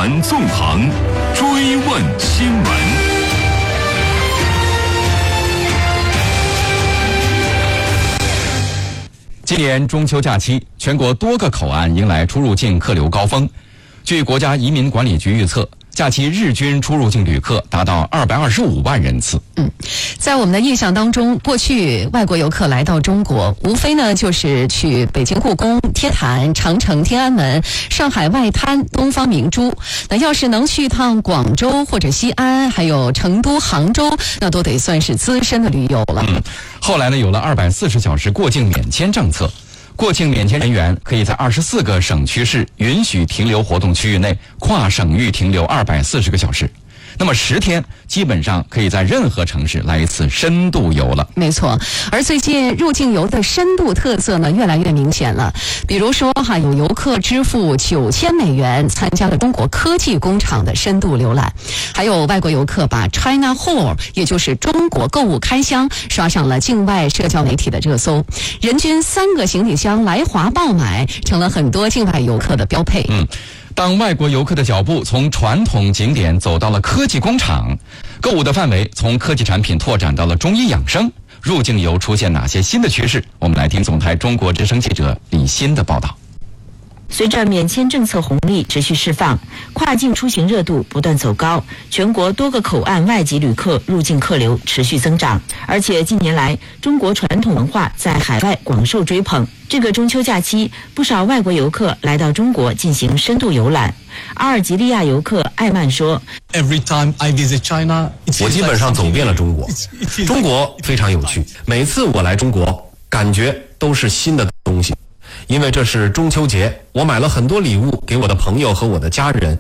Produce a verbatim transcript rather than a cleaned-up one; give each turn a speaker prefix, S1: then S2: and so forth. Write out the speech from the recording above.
S1: 闻纵横，追问新闻。
S2: 今年中秋假期，全国多个口岸迎来出入境客流高峰。据国家移民管理局预测，假期日均出入境旅客达到二百二十五万人次。
S3: 嗯，在我们的印象当中，过去外国游客来到中国，无非呢就是去北京故宫、天坛、长城、天安门、上海外滩、东方明珠。那要是能去趟广州或者西安，还有成都、杭州，那都得算是资深的驴友了。
S2: 嗯，后来呢，有了二百四十小时过境免签政策。过境免签人员可以在二十四个省区市允许停留活动区域内跨省域停留二百四十个小时。那么十天基本上可以在任何城市来一次深度游了。
S3: 没错，而最近入境游的深度特色呢越来越明显了。比如说哈，有游客支付九千美元参加了中国科技工厂的深度浏览，还有外国游客把 China Haul， 也就是中国购物开箱，刷上了境外社交媒体的热搜。人均三个行李箱来华爆买，成了很多境外游客的标配。
S2: 嗯。当外国游客的脚步从传统景点走到了科技工厂，购物的范围从科技产品拓展到了中医养生，入境游出现哪些新的趋势？我们来听总台中国之声记者李欣的报道。
S4: 随着免签政策红利持续释放，跨境出行热度不断走高，全国多个口岸外籍旅客入境客流持续增长。而且近年来，中国传统文化在海外广受追捧。这个中秋假期，不少外国游客来到中国进行深度游览。阿尔及利亚游客艾曼说
S5: ：“Every time I visit China，
S6: 我基本上走遍了中国，中国非常有趣。每次我来中国，感觉都是新的东西。”因为这是中秋节，我买了很多礼物给我的朋友和我的家人，